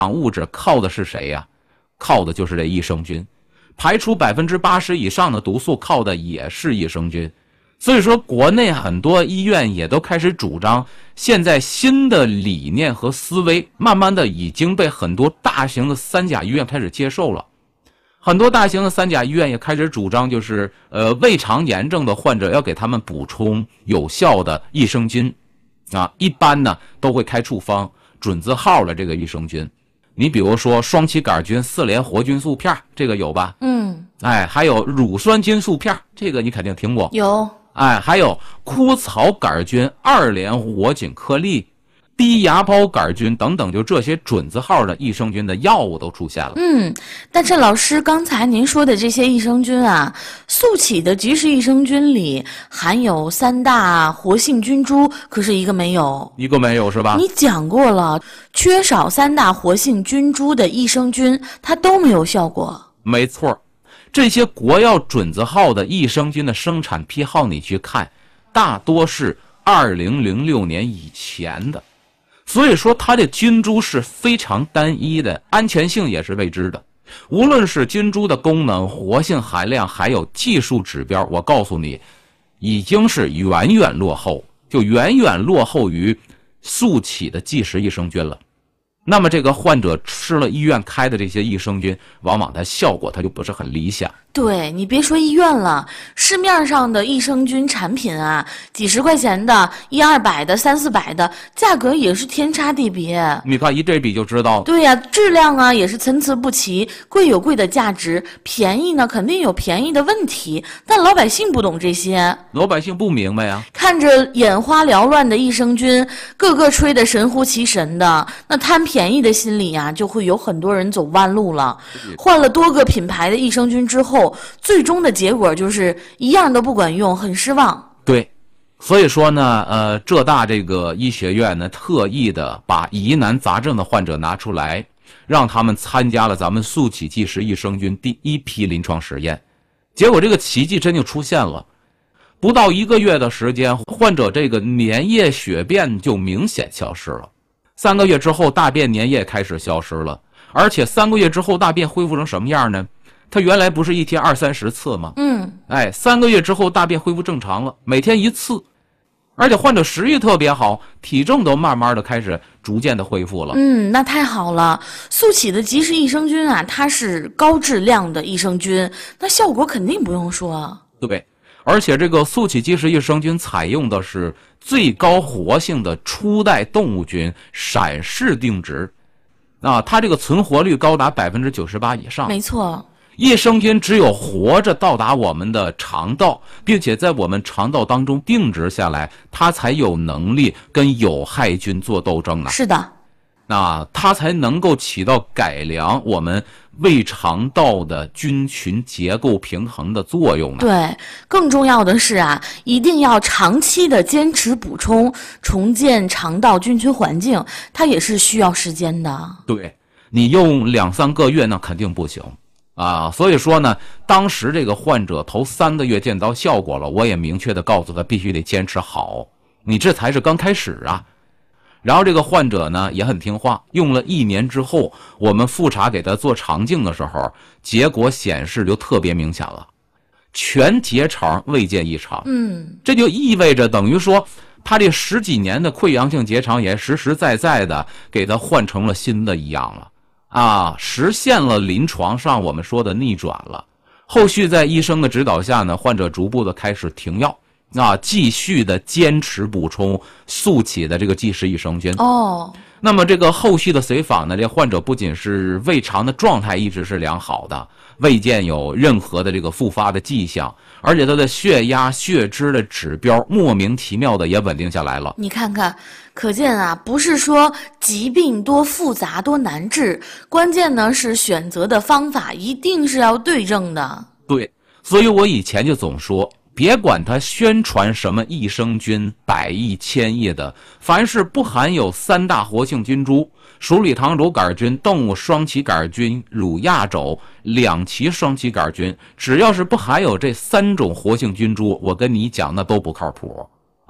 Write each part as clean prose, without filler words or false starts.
物质靠的是谁呀？靠的就是这益生菌。排出80%以上的毒素靠的也是益生菌。所以说国内很多医院也都开始主张，现在新的理念和思维慢慢的已经被很多大型的三甲医院开始接受了。很多大型的三甲医院也开始主张，就是胃肠炎症的患者要给他们补充有效的益生菌啊，一般呢都会开处方准字号的这个益生菌。你比如说双歧杆菌4联活菌素片，这个有吧？还有乳酸菌素片，这个你肯定听过。 有。 还有枯草杆菌2联活菌颗粒、低芽孢杆菌等等，就这些准字号的益生菌的药物都出现了。 但是老师刚才您说的这些益生菌啊，速起的即食益生菌里含有3大活性菌株，可是一个没有。 一个没有是吧？ 你讲过了，缺少3大活性菌株的益生菌，它都没有效果。 没错。这些国药准字号的益生菌的生产批号你去看，大多是2006年以前的，所以说它的菌株是非常单一的，安全性也是未知的。无论是菌株的功能、活性含量，还有技术指标，我告诉你，已经是远远落后，就远远落后于速起的即食益生菌了。那么这个患者吃了医院开的这些益生菌，往往它效果它就不是很理想。 对，你别说医院了，市面上的益生菌产品啊，几十块钱的、100-200的、300-400的，价格也是天差地别。 你看一对比就知道。 对呀，质量啊也是参差不齐，贵有贵的价值，便宜呢肯定有便宜的问题，但老百姓不懂这些， 老百姓不明白呀。 看着眼花缭乱的益生菌，个个吹得神乎其神的，那贪便宜的心理啊，就会有很多人走弯路了。换了多个品牌的益生菌之后，最终的结果就是一样都不管用，很失望。 对，所以说呢，浙大这个医学院呢，特意的把疑难杂症的患者拿出来，让他们参加了咱们速起即食益生菌第1批临床实验。结果这个奇迹真就出现了，不到1个月的时间，患者这个粘液血便就明显消失了。3个月之后，大便粘液开始消失了，而且3个月之后，大便恢复成什么样呢？它原来不是一天20-30次吗？3个月之后大便恢复正常了，每天1次，而且患者食欲特别好，体重都慢慢的开始逐渐的恢复了。 那太好了。速起的即食益生菌啊，它是高质量的益生菌，那效果肯定不用说。 对，而且这个速起即食益生菌采用的是最高活性的初代动物菌闪氏定植它这个存活率高达98%以上。 没错。 益生菌只有活着到达我们的肠道，并且在我们肠道当中定植下来，它才有能力跟有害菌做斗争呢。 是的， 它才能够起到改良我们胃肠道的菌群结构平衡的作用呢。 对，更重要的是啊，一定要长期的坚持补充，重建肠道菌群环境，它也是需要时间的。 对，你用2-3个月那肯定不行。所以说呢，当时这个患者头3个月见到效果了，我也明确的告诉他必须得坚持好，你这才是刚开始啊。然后这个患者呢也很听话，用了1年之后，我们复查给他做肠镜的时候，结果显示就特别明显了，全结肠未见异常。这就意味着等于说他这10几年的溃疡性结肠炎实实在在的给他换成了新的一样了。实现了临床上我们说的逆转了。后续在医生的指导下呢，患者逐步的开始停药，继续的坚持补充速起的这个即食益生菌。那么这个后续的随访呢，这患者不仅是胃肠的状态一直是良好的，未见有任何的这个复发的迹象，而且他的血压、血脂的指标莫名其妙的也稳定下来了。 你看看，可见啊，不是说疾病多复杂多难治，关键呢是选择的方法一定是要对症的。 对，所以我以前就总说，别管他宣传什么益生菌100亿1000亿的，凡是不含有3大活性菌株，鼠李糖乳杆菌、动物双歧杆菌、乳亚肘2歧双歧杆菌，只要是不含有这3种活性菌株，我跟你讲那都不靠谱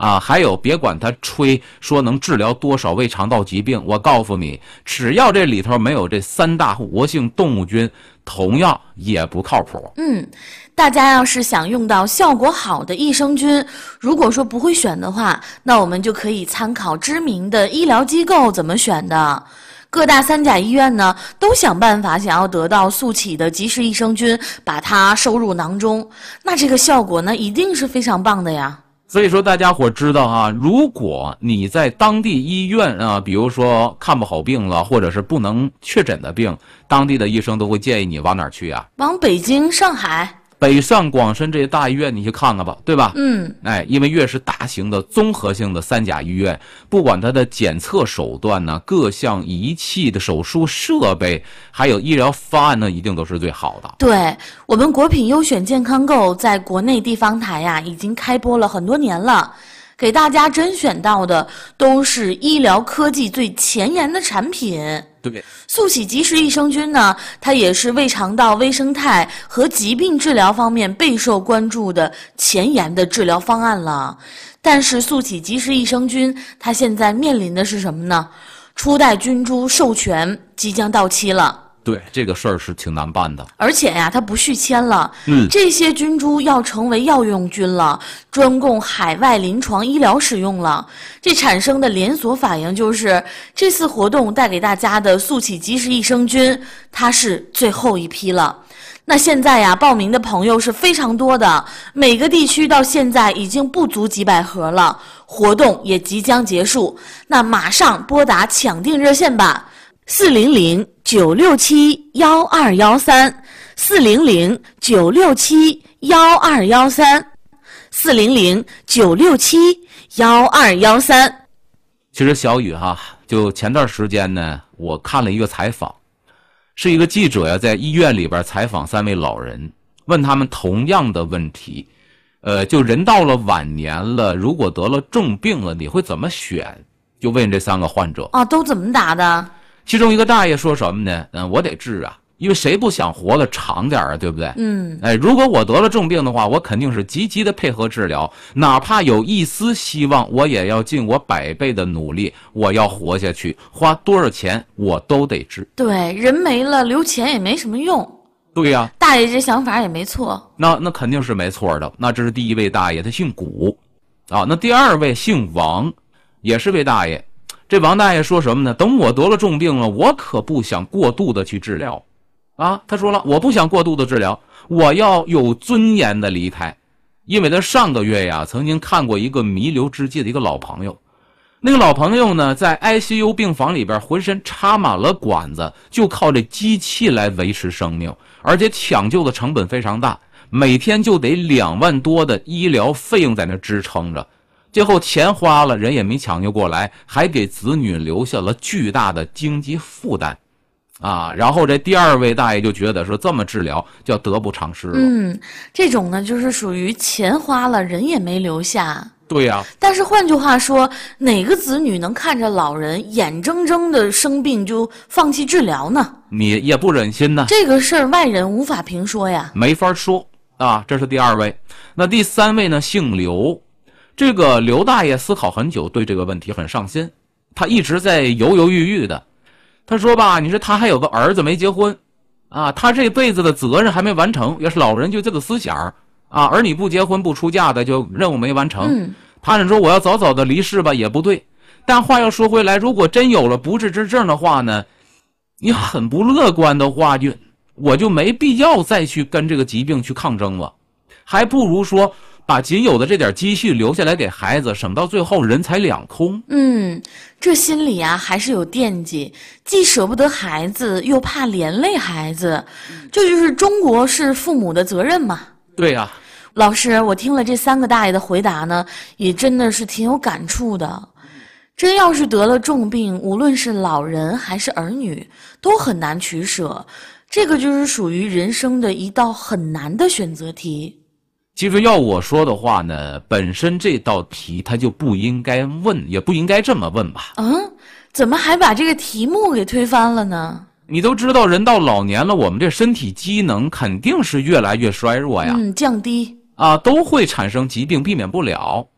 啊，还有别管他吹说能治疗多少胃肠道疾病，我告诉你，只要这里头没有这3大活性动物菌，同样也不靠谱。 大家要是想用到效果好的益生菌，如果说不会选的话，那我们就可以参考知名的医疗机构怎么选的。各大3甲医院呢，都想办法想要得到速启的及时益生菌，把它收入囊中，那这个效果呢，一定是非常棒的呀。 所以说大家伙知道啊，如果你在当地医院啊，比如说看不好病了，或者是不能确诊的病，当地的医生都会建议你往哪儿去啊？ 往北京、上海、 北上广深这些大医院你去看看吧，对吧？因为越是大型的综合性的3甲医院，不管它的检测手段呢，各项仪器的手术设备，还有医疗方案呢，一定都是最好的。 对，我们国品优选健康购在国内地方台呀，已经开播了很多年了，给大家甄选到的都是医疗科技最前沿的产品。 对， 速启及时益生菌呢，它也是胃肠道微生态和疾病治疗方面备受关注的前沿的治疗方案了。但是速启及时益生菌，它现在面临的是什么呢？初代菌株授权即将到期了。 对，这个事儿是挺难办的， 而且呀，它不续签了。这些菌株要成为药用菌了，专供海外临床医疗使用了。这产生的连锁反应就是，这次活动带给大家的速启及时益生菌，它是最后一批了。那现在呀，报名的朋友是非常多的，每个地区到现在已经不足几百盒了，活动也即将结束。那马上拨打抢订热线吧。400-967-1213，400-967-1213，400-967-1213。 其实小雨哈，就前段时间呢，我看了一个采访，是一个记者呀，在医院里边采访3位老人，问他们同样的问题，就人到了晚年了，如果得了重病了，你会怎么选？就问这3个患者啊，都怎么答的？ 其中一个大爷说什么呢？我得治啊，因为谁不想活得长点啊，对不对？如果我得了重病的话，我肯定是积极的配合治疗，哪怕有一丝希望，我也要尽我100倍的努力，我要活下去，花多少钱我都得治。 对，人没了，留钱也没什么用。 对呀， 大爷这想法也没错。 那肯定是没错的。那这是第1位大爷，他姓古啊。那第2位姓王，也是位大爷。这王大爷说什么呢？等我得了重病了，我可不想过度的去治疗啊。他说了，我不想过度的治疗，我要有尊严的离开。因为他上个月呀，曾经看过一个弥留之际的一个老朋友，那个老朋友呢，在 ICU 病房里边浑身插满了管子，就靠这机器来维持生命，而且抢救的成本非常大，每天就得2万多的医疗费用在那支撑着。最后钱花了，人也没抢救过来，还给子女留下了巨大的经济负担啊。然后这第2位大爷就觉得说，这么治疗叫得不偿失了。 这种呢就是属于钱花了，人也没留下。 对呀， 但是换句话说，哪个子女能看着老人眼睁睁的生病就放弃治疗呢？ 你也不忍心呢。 这个事儿外人无法评说呀， 没法说啊。这是第2位。那第3位呢，姓刘。这个刘大爷思考很久，对这个问题很上心，他一直在犹犹豫豫的。他说吧，你说他还有个儿子没结婚啊，他这辈子的责任还没完成，也是老人就这个思想啊，儿女不结婚不出嫁的就任务没完成。他是说我要早早的离世吧，也不对。但话要说回来，如果真有了不治之症的话呢，你很不乐观的话，我就没必要再去跟这个疾病去抗争了，还不如说把仅有的这点积蓄留下来给孩子，省到最后人财两空。 这心里啊还是有惦记，既舍不得孩子，又怕连累孩子，这就是中国式父母的责任嘛。 对呀， 老师，我听了这3个大爷的回答呢，也真的是挺有感触的。真要是得了重病，无论是老人还是儿女，都很难取舍。这个就是属于人生的一道很难的选择题。 其实要我说的话呢，本身这道题他就不应该问，也不应该这么问吧。 怎么还把这个题目给推翻了呢？ 你都知道人到老年了，我们这身体机能肯定是越来越衰弱呀， 降低啊，都会产生疾病，避免不了。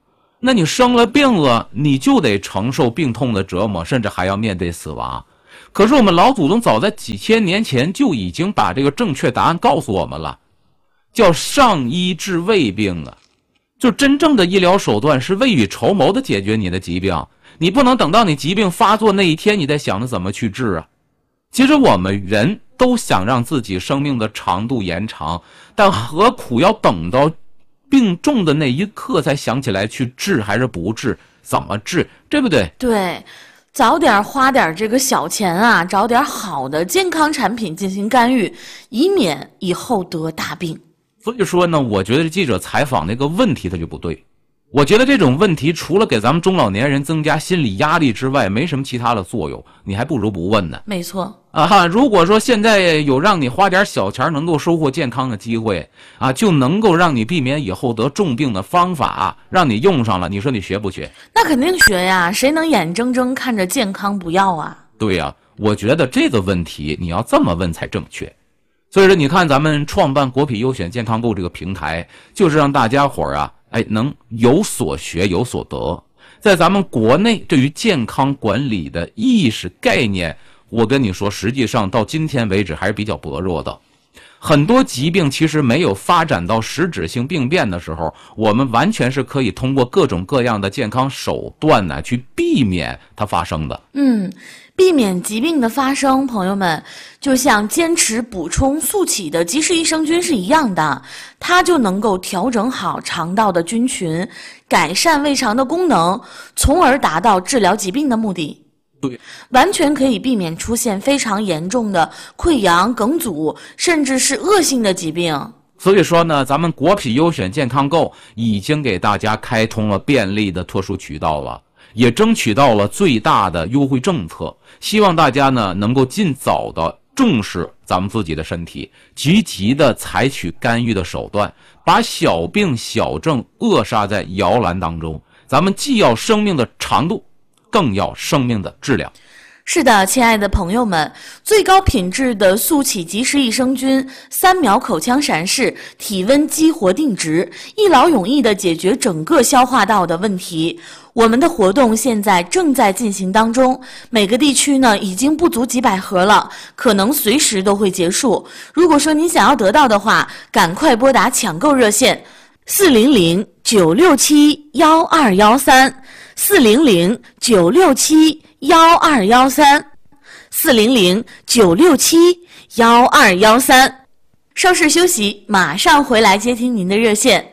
那你生了病了，你就得承受病痛的折磨，甚至还要面对死亡。可是我们老祖宗早在几千年前就已经把这个正确答案告诉我们了，叫上医治未病啊，就真正的医疗手段是未雨绸缪的解决你的疾病，你不能等到你疾病发作那一天你再想着怎么去治啊。其实我们人都想让自己生命的长度延长，但何苦要等到病重的那一刻才想起来去治还是不治，怎么治，对不对？ 对，早点花点这个小钱啊，找点好的健康产品进行干预，以免以后得大病。 所以说呢，我觉得记者采访那个问题它就不对。我觉得这种问题除了给咱们中老年人增加心理压力之外，没什么其他的作用，你还不如不问呢。 没错啊，如果说现在有让你花点小钱能够收获健康的机会啊，就能够让你避免以后得重病的方法，让你用上了，你说你学不学？ 那肯定学呀，谁能眼睁睁看着健康不要啊？ 对呀，我觉得这个问题你要这么问才正确。所以说你看咱们创办国品优选健康购这个平台，就是让大家伙啊能有所学有所得。在咱们国内对于健康管理的意识概念，我跟你说实际上到今天为止还是比较薄弱的。很多疾病其实没有发展到实质性病变的时候，我们完全是可以通过各种各样的健康手段呢去避免它发生的。 避免疾病的发生，朋友们，就像坚持补充速起的及时益生菌是一样的，它就能够调整好肠道的菌群，改善胃肠的功能，从而达到治疗疾病的目的。 对， 完全可以避免出现非常严重的溃疡、梗阻，甚至是恶性的疾病。 所以说呢，咱们国品优选健康购已经给大家开通了便利的特殊渠道了，也争取到了最大的优惠政策，希望大家呢能够尽早的重视咱们自己的身体，积极的采取干预的手段，把小病小症扼杀在摇篮当中。咱们既要生命的长度，更要生命的质量。 是的，亲爱的朋友们，最高品质的速起及时益生菌，3秒口腔闪示，体温激活定植，一劳永逸地解决整个消化道的问题。我们的活动现在正在进行当中，每个地区呢已经不足几百盒了，可能随时都会结束。如果说您想要得到的话，赶快拨打抢购热线400-967-1213 400-967-1213 400-967-1213。稍事休息，马上回来接听您的热线。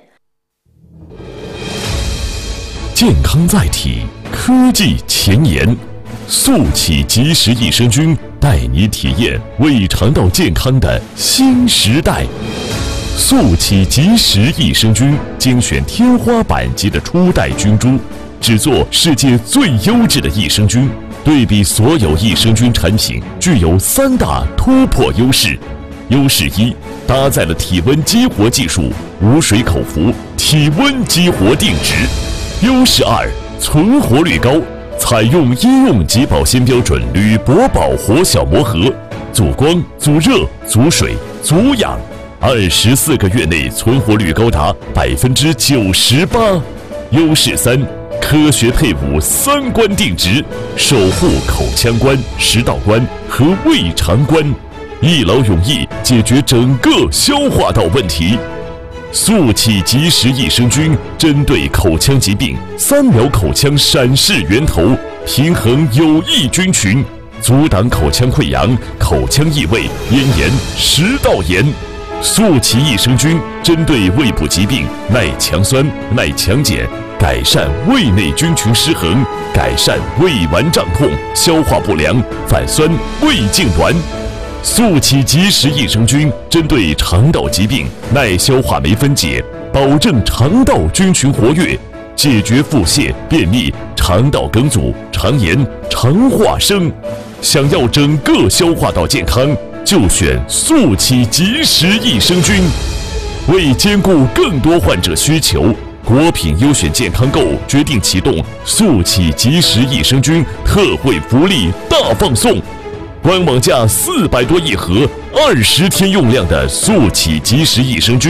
健康在体，科技前沿，速起及时益生菌带你体验胃肠道健康的新时代。速起及时益生菌精选天花板级的初代菌株，制作世界最优质的益生菌，对比所有益生菌产品，具有3大突破优势。优势1，搭载了体温激活技术，无水口服，体温激活定植。优势2，存活率高，采用医用级保鲜标准铝箔保活小膜盒，阻光、阻热、阻水、阻氧，24个月内存活率高达98%。优势3，科学配伍3关定植，守护口腔关、食道关和胃肠关，一劳永逸解决整个消化道问题。速起及时益生菌针对口腔疾病，3秒口腔闪示源头，平衡有益菌群，阻挡口腔溃疡、口腔异味、咽炎、食道炎。速起益生菌针对胃部疾病，耐强酸、耐强碱，改善胃内菌群失衡，改善胃脘胀痛、消化不良、反酸、胃痉挛。速起及时益生菌针对肠道疾病，耐消化酶分解，保证肠道菌群活跃，解决腹泻、便秘、肠道梗阻、肠炎、肠化生。想要整个消化道健康，就选速起及时益生菌。为兼顾更多患者需求，国品优选健康购决定启动速起及时益生菌特惠福利大放送。官网价400多一盒，20天用量的速起及时益生菌，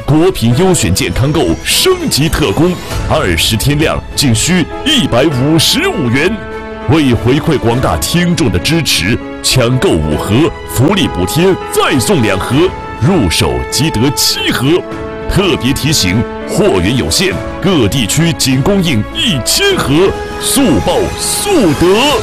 果品优选健康购升级特供，20天量仅需155元。为回馈广大听众的支持，抢购5盒，福利补贴再送2盒，入手即得7盒。特别提醒，货源有限，各地区仅供应1000盒，速报速得。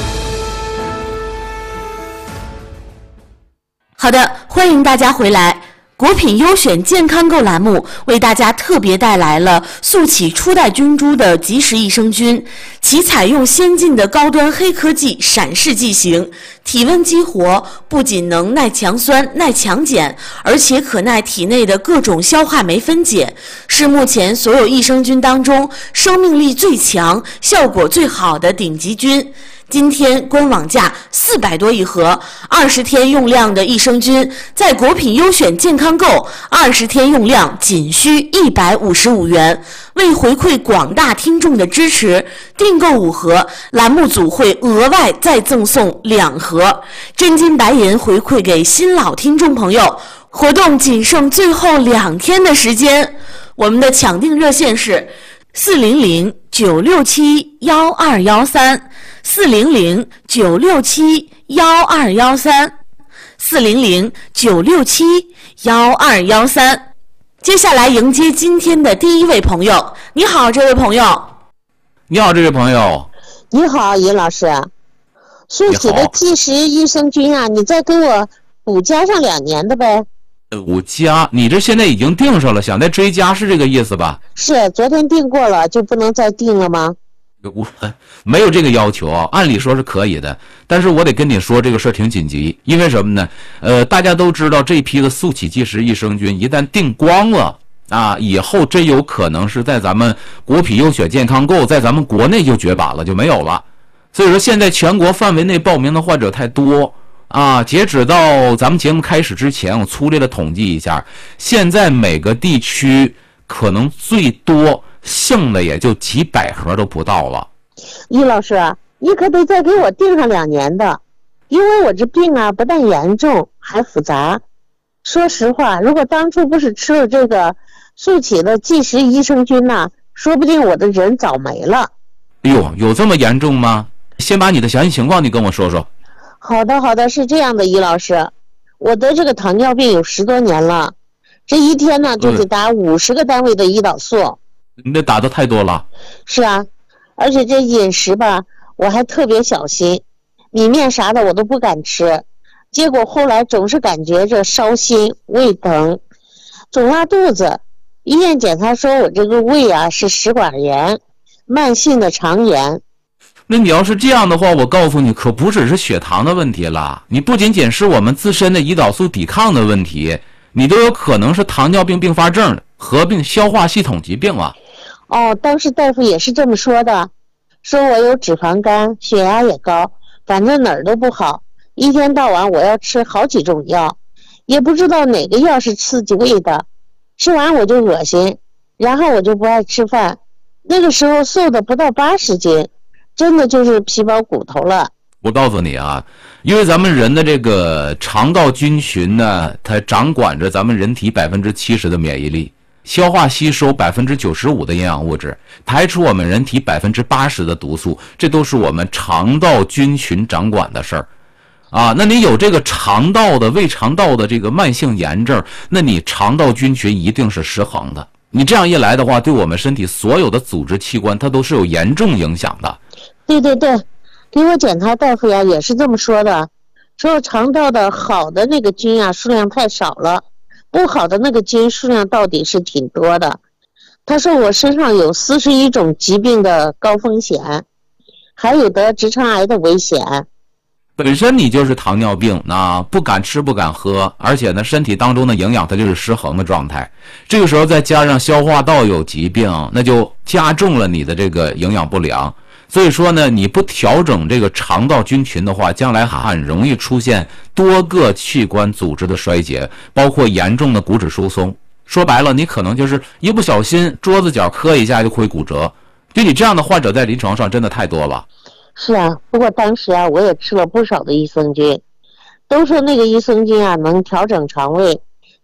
好的，欢迎大家回来。果品优选健康购栏目为大家特别带来了速启初代菌株的即时益生菌，其采用先进的高端黑科技闪式剂型，体温激活，不仅能耐强酸、耐强碱，而且可耐体内的各种消化酶分解，是目前所有益生菌当中生命力最强、效果最好的顶级菌。今天官网价400多一盒，20天用量的益生菌，在果品优选健康购20天用量仅需155元。为回馈广大听众的支持，订购5盒，栏目组会额外再赠送2盒，真金白银回馈给新老听众朋友。活动仅剩最后2天的时间，我们的抢订热线是400-967-1213，400-967-1213，400-967-1213。接下来迎接今天的第一位朋友。你好，这位朋友。 你好，这位朋友。 你好，尹老师。速启的即时益生菌啊，你再给我补加上2年的呗。 补加？你这现在已经订上了，想再追加是这个意思吧？ 是，昨天订过了，就不能再订了吗？ 我没有这个要求啊，按理说是可以的，但是我得跟你说这个事儿挺紧急，因为什么呢？大家都知道这批的速启即时益生菌一旦订光了啊，以后真有可能是在咱们果品优选健康购在咱们国内就绝版了，就没有了。所以说现在全国范围内报名的患者太多啊，截止到咱们节目开始之前，我粗略的统计一下，现在每个地区可能最多剩的也就几百盒都不到了。 易老师，你可得再给我订上2年的，因为我这病啊不但严重还复杂。说实话，如果当初不是吃了这个速启的即时益生菌呐，说不定我的人早没了。 哎呦，有这么严重吗？先把你的详细情况你跟我说说。 好的，是这样的，易老师，我得这个糖尿病有10多年了，这一天呢就得打50个单位的胰岛素。 你这打的太多了。 是啊，而且这饮食吧，我还特别小心，米面啥的我都不敢吃，结果后来总是感觉这烧心、胃疼、总拉肚子。医院检查说我这个胃啊是食管炎，慢性的肠炎。 那你要是这样的话，我告诉你，可不只是血糖的问题了，你不仅仅是我们自身的胰岛素抵抗的问题，你都有可能是糖尿病并发症合并消化系统疾病啊。 哦，当时大夫也是这么说的，说我有脂肪肝，血压也高，反正哪儿都不好，一天到晚我要吃好几种药，也不知道哪个药是刺激胃的，吃完我就恶心，然后我就不爱吃饭，那个时候瘦的不到80斤，真的就是皮包骨头了。 我告诉你啊，因为咱们人的这个肠道菌群呢，它掌管着咱们人体70%的免疫力，消化吸收95%的营养物质，排除我们人体80%的毒素，这都是我们肠道菌群掌管的事儿啊。那你有这个肠道的胃肠道的这个慢性炎症，那你肠道菌群一定是失衡的。你这样一来的话，对我们身体所有的组织器官它都是有严重影响的。 对，给我检查大夫呀也是这么说的，说肠道的好的那个菌啊数量太少了，不好的那个菌数量到底是挺多的。他说我身上有41种疾病的高风险，还有得直肠癌的危险。 本身你就是糖尿病，那不敢吃不敢喝，而且呢身体当中的营养它就是失衡的状态，这个时候再加上消化道有疾病，那就加重了你的这个营养不良。所以说呢，你不调整这个肠道菌群的话，将来很容易出现多个器官组织的衰竭，包括严重的骨质疏松。说白了，你可能就是一不小心桌子角磕一下就会骨折。就你这样的患者在临床上真的太多了。 是啊，不过当时啊我也吃了不少的益生菌，都说那个益生菌啊能调整肠胃，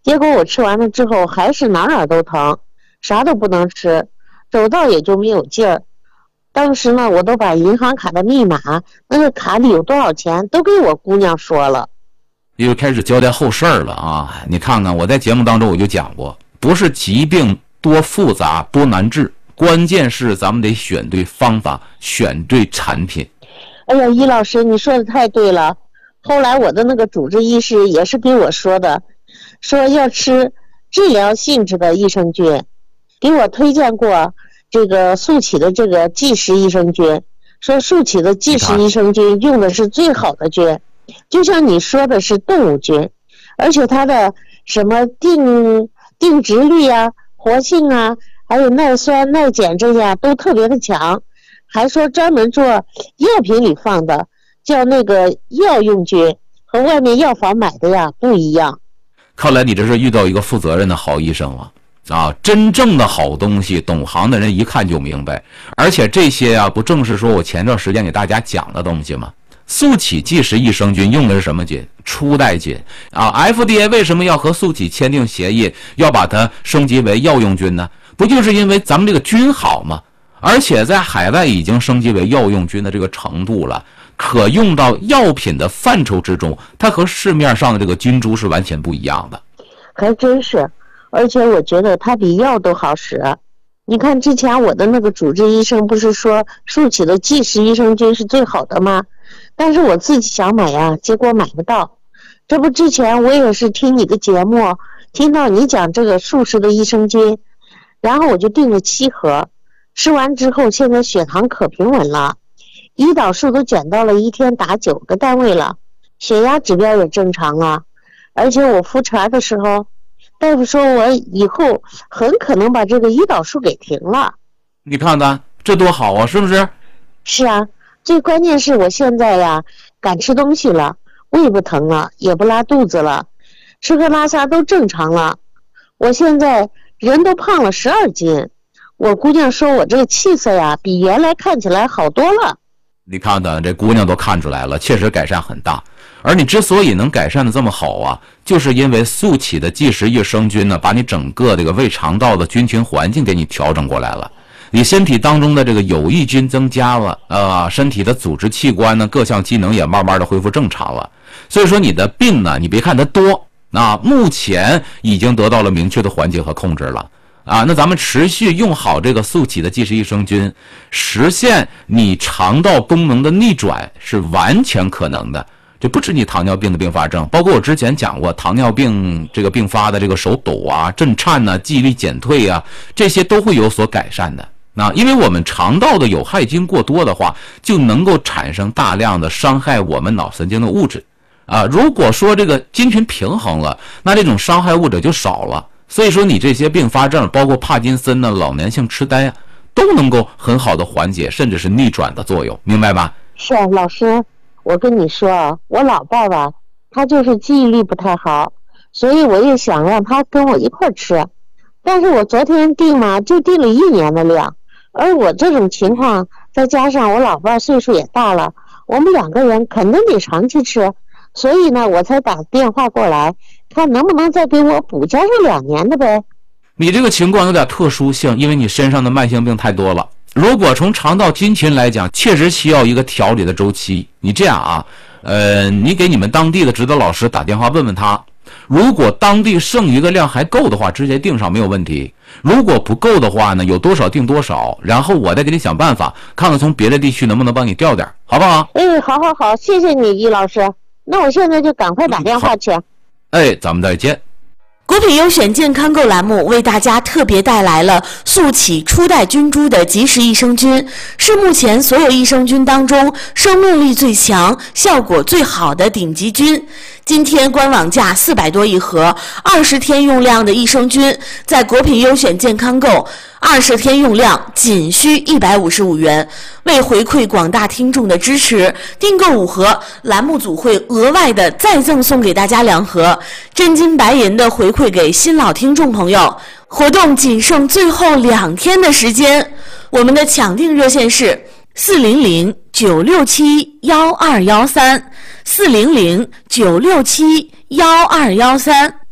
结果我吃完了之后还是哪哪都疼，啥都不能吃，走道也就没有劲儿。当时呢，我都把银行卡的密码，那个卡里有多少钱都给我姑娘说了。 又开始交代后事儿了啊！你看看我在节目当中我就讲过，不是疾病多复杂多难治，关键是咱们得选对方法，选对产品。 哎呀，易老师，你说的太对了。后来我的那个主治医师也是给我说的，说要吃治疗性质的益生菌，给我推荐过这个速起的这个即食益生菌，说速起的即食益生菌用的是最好的菌，就像你说的是动物菌，而且它的什么定植率啊、活性啊，还有耐酸、耐碱这些都特别的强，还说专门做药品里放的，叫那个药用菌，和外面药房买的呀不一样。 看来你这是遇到一个负责任的好医生了啊！真正的好东西，懂行的人一看就明白。而且这些啊，不正是说我前段时间给大家讲的东西吗？速起即食益生菌用的是什么菌？初代菌啊 ！FDA 为什么要和速起签订协议，要把它升级为药用菌呢？不就是因为咱们这个菌好吗？而且在海外已经升级为药用菌的这个程度了，可用到药品的范畴之中，它和市面上的这个菌株是完全不一样的。 还真是，而且我觉得它比药都好使。你看之前我的那个主治医生不是说速起的即食益生菌是最好的吗？但是我自己想买呀，结果买不到。这不之前我也是听你的节目，听到你讲这个速食的益生菌，然后我就订了7盒，吃完之后现在血糖可平稳了，胰岛素都减到了1天打9个单位了，血压指标也正常了。而且我复查的时候，大夫说我以后很可能把这个胰岛素给停了。 你看看这多好啊，是不是？ 是啊，最关键是我现在呀敢吃东西了，胃不疼了，也不拉肚子了，吃喝拉撒都正常了。我现在人都胖了12斤，我姑娘说我这个气色呀比原来看起来好多了。 你看看这姑娘都看出来了，确实改善很大。而你之所以能改善的这么好啊，就是因为速起的即食益生菌呢，把你整个这个胃肠道的菌群环境给你调整过来了，你身体当中的这个有益菌增加了身体的组织器官呢各项机能也慢慢的恢复正常了。所以说你的病呢，你别看它多目前已经得到了明确的缓解和控制了那咱们持续用好这个速起的即食益生菌，实现你肠道功能的逆转是完全可能的。这不止你糖尿病的并发症，包括我之前讲过糖尿病这个并发的这个手抖震颤记忆力减退这些都会有所改善的。因为我们肠道的有害菌过多的话，就能够产生大量的伤害我们脑神经的物质如果说这个菌群平衡了，那这种伤害物质就少了。所以说你这些并发症，包括帕金森老年性痴呆都能够很好的缓解，甚至是逆转的作用，明白吧？ 是啊，老师，我跟你说我老伴吧，他就是记忆力不太好，所以我也想让他跟我一块吃，但是我昨天订嘛，就订了1年的量，而我这种情况，再加上我老伴岁数也大了，我们2个人肯定得长期吃，所以呢，我才打电话过来，看能不能再给我补加上2年的呗。 你这个情况有点特殊性，因为你身上的慢性病太多了。如果从肠道菌群来讲，确实需要一个调理的周期。你这样你给你们当地的指导老师打电话问问他，如果当地剩余的量还够的话，直接订上没有问题。如果不够的话呢，有多少订多少，然后我再给你想办法，看看从别的地区能不能帮你调点，好不好？ 好，谢谢你，易老师。那我现在就赶快打电话去。 咱们再见。 国品优选健康购栏目为大家特别带来了速起初代菌株的即食益生菌，是目前所有益生菌当中生命力最强、效果最好的顶级菌。今天官网价400多一盒，20天用量的益生菌，在国品优选健康购20天用量仅需155元。为回馈广大听众的支持，订购5盒，栏目组会额外的再赠送给大家2盒，真金白银的回馈给新老听众朋友。活动仅剩最后2天的时间，我们的抢订热线是400-967-1213，400-967-1213。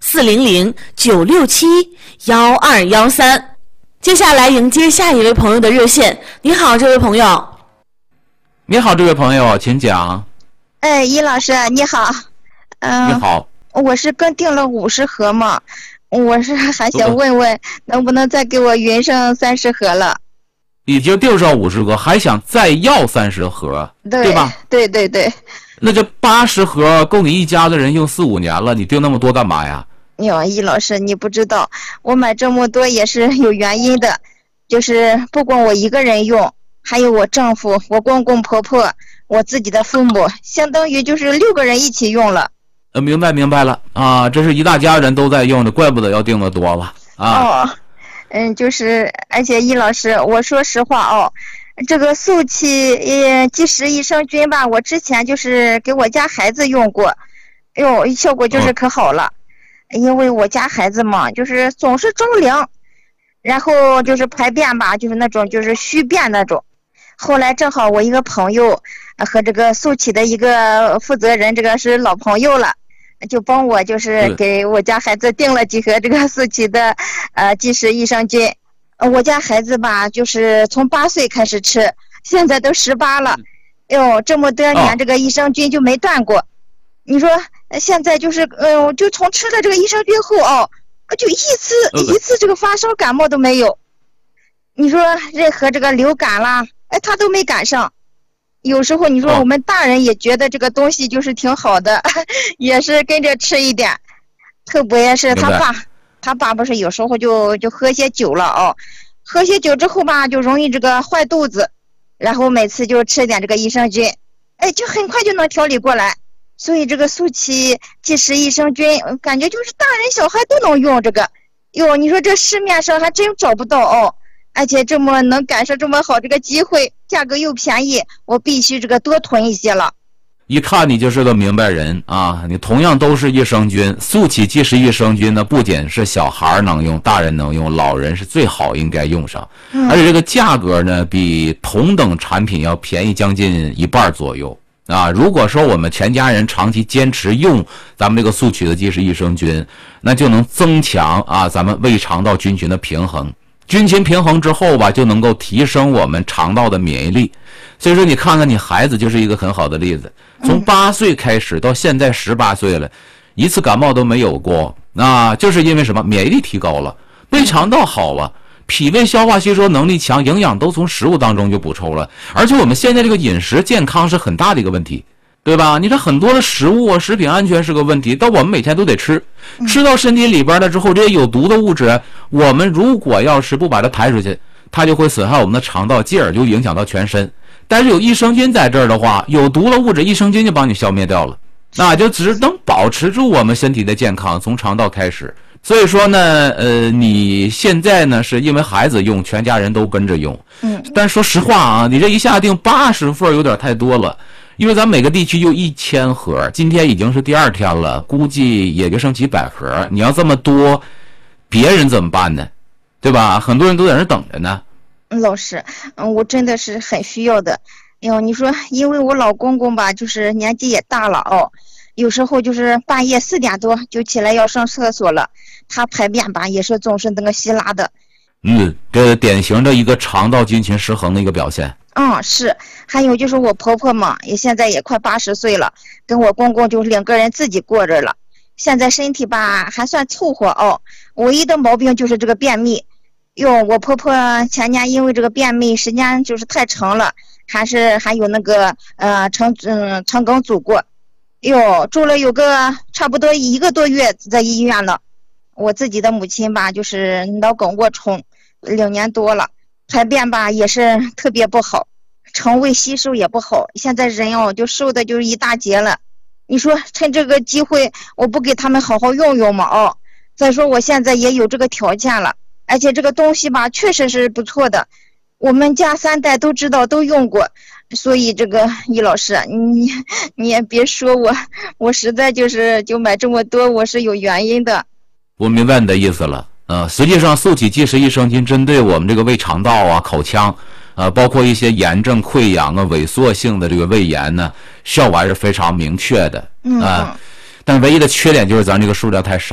400-967-1213。接下来迎接下一位朋友的热线。你好，这位朋友。 你好，这位朋友，请讲。 哎，易老师你好。 你好。 我是跟订了50盒嘛，我是还想问问能不能再给我匀上30盒了。 已经订上50盒，还想再要30盒，对吧？ 对对对。 那这80盒够你一家子人用4、5年了，你订那么多干嘛呀？ 哟，易老师你不知道，我买这么多也是有原因的，就是不光我一个人用，还有我丈夫、我公公婆婆、我自己的父母，相当于就是6个人一起用了。 明白了啊，这是一大家人都在用的，怪不得要订的多了啊。 就是而且易老师，我说实话哦，这个速七即时益生菌吧，我之前就是给我家孩子用过，哟，效果就是可好了。因为我家孩子嘛，就是总是着凉，然后就是排便吧，就是那种就是虚便那种。后来正好我一个朋友和这个速起的一个负责人，这个是老朋友了，就帮我就是给我家孩子订了几盒这个速起的即时益生菌。我家孩子吧，就是从8岁开始吃，现在都18了，哟，这么多年这个益生菌就没断过。你说现在就是就从吃了这个益生菌后就一次这个发烧感冒都没有。你说任何这个流感啦，他都没赶上。有时候你说我们大人也觉得这个东西就是挺好的，也是跟着吃一点。特别是他爸不是有时候就喝些酒了喝些酒之后吧，就容易这个坏肚子，然后每次就吃点这个益生菌，就很快就能调理过来。所以这个速七即时益生菌感觉就是大人小孩都能用这个。哟，你说这市面上还真找不到而且这么能赶上这么好这个机会，价格又便宜，我必须这个多囤一些了。 一看你就是个明白人啊！你同样都是益生菌，速起即时益生菌呢，不仅是小孩能用，大人能用，老人是最好应该用上。而且这个价格呢，比同等产品要便宜将近1半左右啊！如果说我们全家人长期坚持用咱们这个速起的即时益生菌，那就能增强咱们胃肠道菌群的平衡。菌群平衡之后吧，就能够提升我们肠道的免疫力。所以说你看看你孩子就是一个很好的例子，从8岁开始到现在18岁了，一次感冒都没有过，就是因为什么？免疫力提高了，胃肠道好了，脾胃消化吸收能力强，营养都从食物当中就补充了。而且我们现在这个饮食健康是很大的一个问题，对吧？你这很多的食物食品安全是个问题，但我们每天都得吃到身体里边了之后，这些有毒的物质，我们如果要是不把它排出去，它就会损害我们的肠道，进而就影响到全身。但是有益生菌在这儿的话，有毒的物质益生菌就帮你消灭掉了，那就只能保持住我们身体的健康，从肠道开始。所以说呢，你现在呢是因为孩子用，全家人都跟着用。但说实话你这一下订80份有点太多了，因为咱每个地区就1000盒，今天已经是第2天了，估计也就剩几百盒。你要这么多，别人怎么办呢？对吧？很多人都在那等着呢。 老师，我真的是很需要的。你说，因为我老公公吧，就是年纪也大了有时候就是半夜4点多就起来要上厕所了，他排便吧也是总是那个稀拉的。 这典型的一个肠道菌群失衡的一个表现。 是。还有就是我婆婆嘛，现在也快80岁了，跟我公公就2个人自己过着了。现在身体吧还算凑合唯一的毛病就是这个便秘。我婆婆前年因为这个便秘时间就是太长了，还有那个肠梗阻过，住了有个差不多1个多月在医院了。我自己的母亲吧就是脑梗卧冲2年多了，排便吧也是特别不好，肠胃吸收也不好，现在人就瘦的就是一大截了。你说趁这个机会我不给他们好好用用吗再说我现在也有这个条件了，而且这个东西吧确实是不错的，我们家3代都知道都用过。所以这个易老师你也别说我实在就买这么多，我是有原因的。 我明白你的意思了。实际上速起即时益生菌针对我们这个胃肠道口腔包括一些炎症溃疡萎缩性的这个胃炎呢，效果还是非常明确的但唯一的缺点就是咱这个数量太少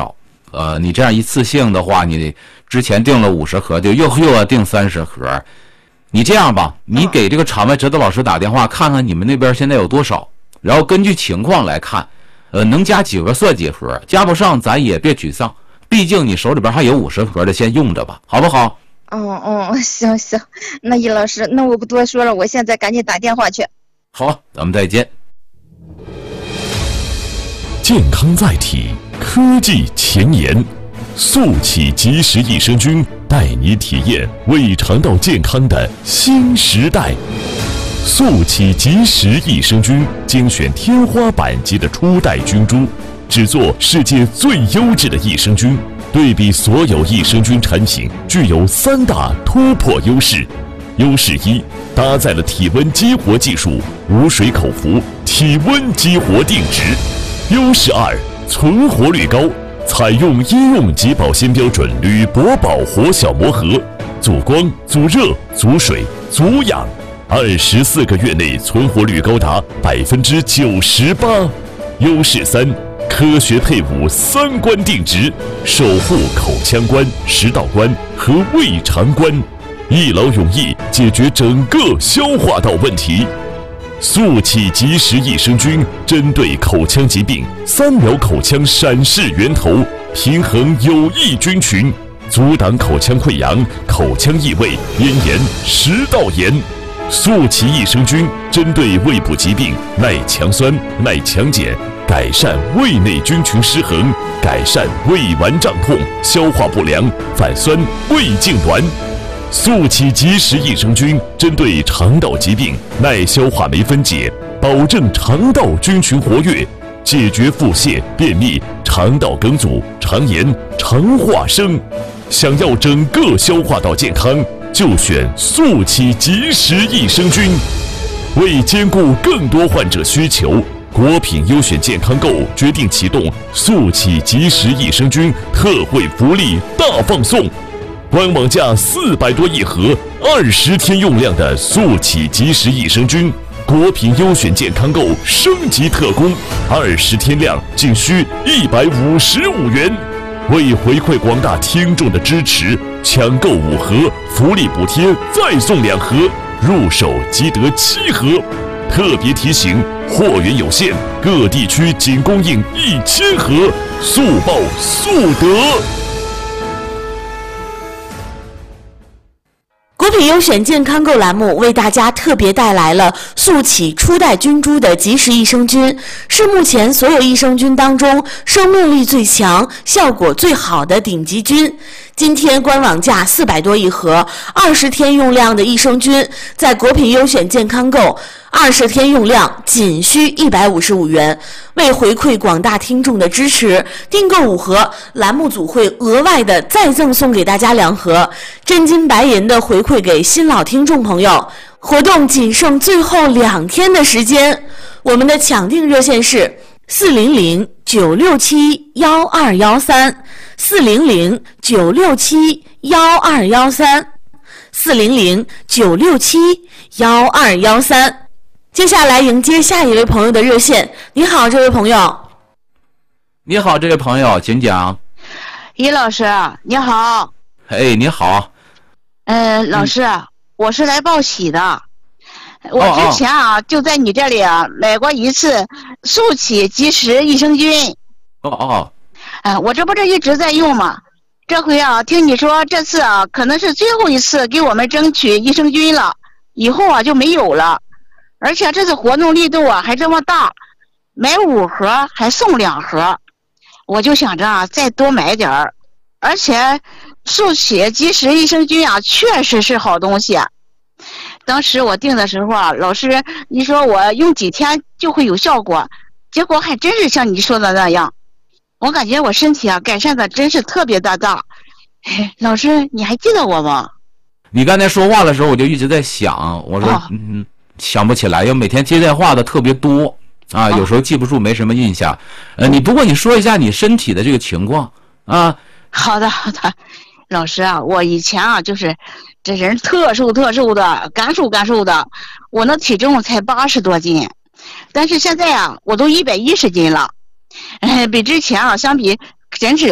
你这样一次性的话，你之前订了50盒，就又要订30盒。你这样吧，你给这个场外指导老师打电话，看看你们那边现在有多少，然后根据情况来看，能加几盒算几盒，加不上咱也别沮丧，毕竟你手里边还有50盒的，先用着吧，好不好？ 行，那易老师，那我不多说了，我现在赶紧打电话去。 好，咱们再见。 健康在体，科技前沿，速起即食益生菌带你体验胃肠道健康的新时代。速起即食益生菌精选天花板级的初代菌株，制作世界最优质的益生菌。对比所有益生菌产品，具有3大突破优势。优势1，搭载了体温激活技术，无水口服，体温激活定植。优势2，存活率高，采用医用及保鲜标准铝箔保活小膜盒，阻光、阻热、阻水、阻氧，24个月内存活率高达98%。优势3，科学配伍3关定植，守护口腔关、食道关和胃肠关，一劳永逸解决整个消化道问题。速起即食益生菌针对口腔疾病，3秒口腔闪示源头，平衡有益菌群，阻挡口腔溃疡、口腔异味、咽炎、食道炎。速起益生菌针对胃部疾病，耐强酸、耐强碱，改善胃内菌群失衡，改善胃脘胀痛、消化不良、反酸、胃痉挛。速起即食益生菌针对肠道疾病，耐消化酶分解，保证肠道菌群活跃，解决腹泻、便秘、肠道梗阻、肠炎、肠化生。想要整个消化道健康，就选速起即食益生菌。为兼顾更多患者需求，国品优选健康购决定启动速起即食益生菌特惠福利大放送。官网价400多一盒，20天用量的速起即食益生菌，国品优选健康购升级特供，20天量仅需155元。为回馈广大听众的支持，抢购5盒，福利补贴再送2盒，入手即得7盒。特别提醒，货源有限，各地区仅供应1000盒，速报速得。 国品优选健康购栏目为大家特别带来了速起初代菌株的即食益生菌，是目前所有益生菌当中生命力最强、效果最好的顶级菌。今天官网价400多一盒，20天用量的益生菌，在国品优选健康购20天用量仅需155元。为回馈广大听众的支持，订购5盒，栏目组会额外的再赠送给大家2盒，真金白银的回馈给新老听众朋友。活动仅剩最后2天的时间，我们的抢订热线是400-967-1213。400-967-1213 400-967-1213。接下来迎接下一位朋友的热线。你好，这位朋友。 你好，这位朋友，请讲。 于老师你好。 哎，你好。 老师，我是来报喜的。我之前就在你这里买过一次速起即食益生菌。我这不是一直在用吗？这回听你说这次可能是最后一次给我们争取益生菌了，以后就没有了。而且这次活动力度还这么大，买5盒还送2盒，我就想着再多买点儿。而且速起即食益生菌确实是好东西。当时我订的时候老师你说我用几天就会有效果，结果还真是像你说的那样。我感觉我身体改善的真是特别的大。老师你还记得我吗？ 你刚才说话的时候我就一直在想，我说想不起来，因为每天接电话的特别多有时候记不住，没什么印象。不过你说一下你身体的这个情况啊。 好的，老师我以前就是这人特瘦的，干瘦的，我那体重才80多斤，但是现在我都110斤了。比之前相比真是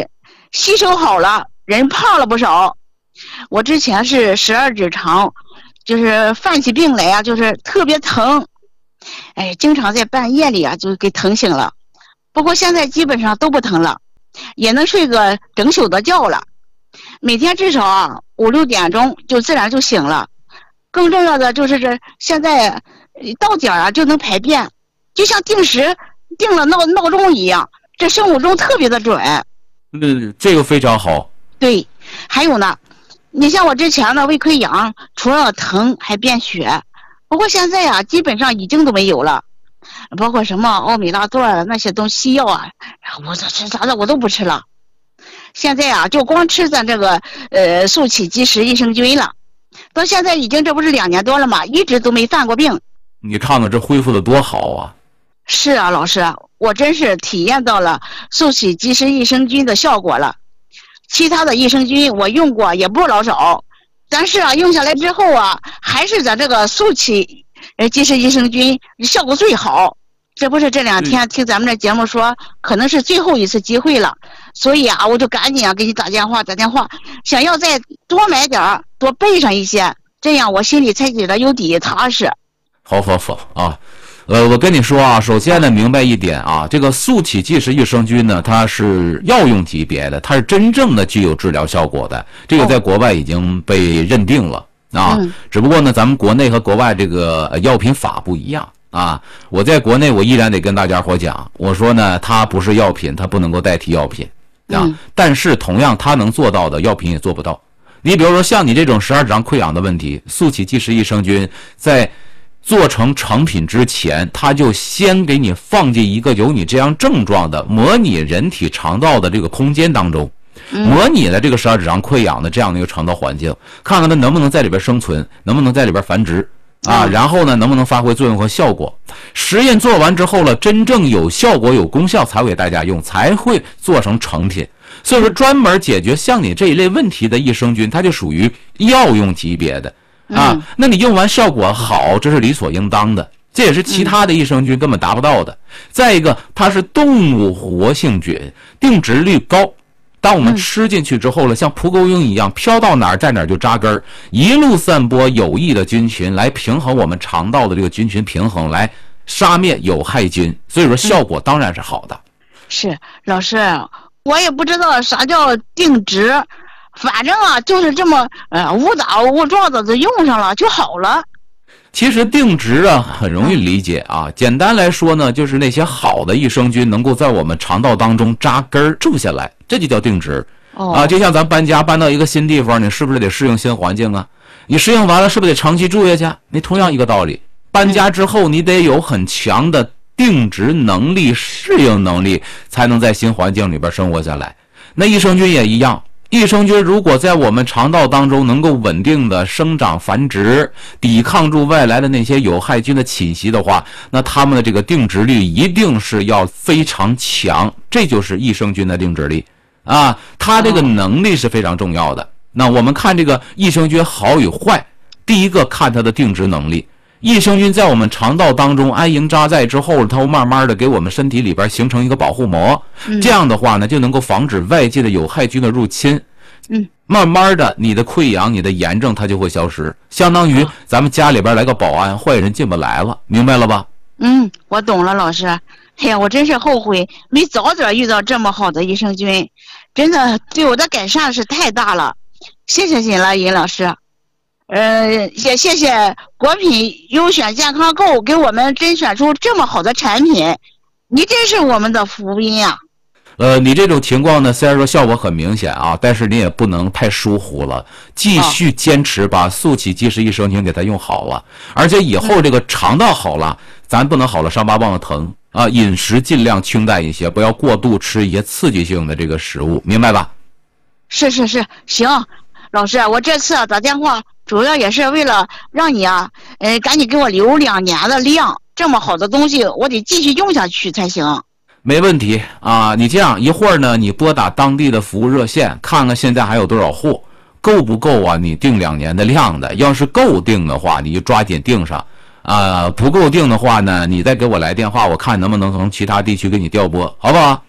吸收好了，人胖了不少。我之前是12指肠，就是犯起病来啊，就是特别疼，哎，经常在半夜里啊就给疼醒了。不过现在基本上都不疼了，也能睡个整宿的觉了。每天至少啊5、6点钟就自然就醒了。更重要的就是现在到点啊就能排便，就像定时定了闹钟一样，这生物钟特别的准。 这个非常好。 对，还有呢，你像我之前的胃溃疡，除了疼还便血，不过现在啊基本上已经都没有了。包括什么奥美拉唑啊那些东西药啊，我这吃啥的我都不吃了。现在啊就光吃咱这个速起及时益生菌了。到现在已经这不是2年多了嘛，一直都没犯过病。 你看看这恢复的多好啊！ 是啊，老师，我真是体验到了速起及时益生菌的效果了。其他的益生菌我用过也不老少，但是啊用下来之后啊，还是咱这个速起及时益生菌效果最好。这不是这2天听咱们这节目说可能是最后一次机会了，所以啊我就赶紧啊给你打电话，想要再多买点，多备上一些，这样我心里才觉得有底踏实。 好啊，我跟你说啊，首先呢明白一点啊，这个速起及时益生菌呢，它是药用级别的，它是真正的具有治疗效果的，这个在国外已经被认定了啊。只不过呢，咱们国内和国外这个药品法不一样。啊，我在国内我依然得跟大家伙讲，我说呢，它不是药品，它不能够代替药品啊。但是同样它能做到的，药品也做不到。你比如说像你这种12指肠溃疡的问题，速起及时益生菌在做成成品之前，它就先给你放进一个有你这样症状的模拟人体肠道的这个空间当中，模拟了这个12指肠溃疡的这样的一个肠道环境，看看它能不能在里边生存，能不能在里边繁殖。然后呢，能不能发挥作用和效果？实验做完之后了，真正有效果、有功效才会给大家用，才会做成成品。所以说，专门解决像你这一类问题的益生菌，它就属于药用级别的啊。那你用完效果好，这是理所应当的，这也是其他的益生菌根本达不到的。再一个，它是动物活性菌，定植率高。当我们吃进去之后了，像蒲公英一样飘到哪儿在哪儿就扎根儿，一路散播有益的菌群来平衡我们肠道的这个菌群平衡，来杀灭有害菌，所以说效果当然是好的。 是老师，我也不知道啥叫定植，反正啊就是这么误打误撞的就用上了就好了。 其实定植啊很容易理解啊，简单来说呢，就是那些好的益生菌能够在我们肠道当中扎根住下来，这就叫定植。就像咱搬家搬到一个新地方，你是不是得适应新环境啊？你适应完了是不是得长期住下去？你同样一个道理，搬家之后你得有很强的定植能力、适应能力，才能在新环境里边生活下来。那益生菌也一样。益生菌如果在我们肠道当中能够稳定的生长繁殖，抵抗住外来的那些有害菌的侵袭的话，那它们的这个定植率一定是要非常强，这就是益生菌的定植力啊，它这个能力是非常重要的。那我们看这个益生菌好与坏，第一个看它的定植能力。益生菌在我们肠道当中安营扎寨之后，它会慢慢的给我们身体里边形成一个保护膜，这样的话呢，就能够防止外界的有害菌的入侵。慢慢的你的溃疡、你的炎症它就会消失，相当于咱们家里边来个保安，坏人进不来了，明白了吧？ 我懂了，老师。哎呀，我真是后悔没早点遇到这么好的益生菌，真的对我的改善是太大了。谢谢你了，尹老师。也谢谢国品优选健康购给我们甄选出这么好的产品，你真是我们的福音呀。 你这种情况呢，虽然说效果很明显啊，但是你也不能太疏忽了，继续坚持把速起及时益生菌给它用好了，而且以后这个肠道好了，咱不能好了伤疤忘了疼啊，饮食尽量清淡一些，不要过度吃一些刺激性的这个食物，明白吧？ 是，行，老师，我这次打电话主要也是为了让你赶紧给我留2年的量，这么好的东西我得继续用下去才行。 没问题啊，你这样一会儿呢，你拨打当地的服务热线，看看现在还有多少户，够不够啊？你定2年的量的，要是够定的话，你就抓紧定上啊；不够定的话呢，你再给我来电话，我看能不能从其他地区给你调拨，好不好？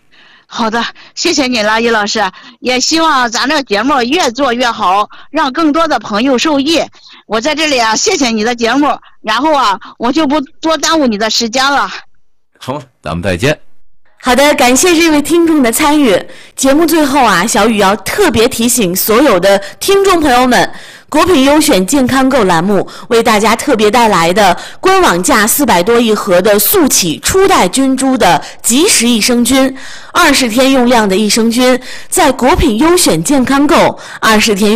好的，谢谢你了，于老师。也希望咱这个节目越做越好，让更多的朋友受益。我在这里啊，谢谢你的节目，然后啊，我就不多耽误你的时间了。 好，咱们再见。 好的，感谢这位听众的参与。节目最后啊，小雨要特别提醒所有的听众朋友们，国品优选健康购栏目为大家特别带来的官网价400多一盒的速起初代菌株的即时益生菌，20天用量的益生菌，在国品优选健康购20天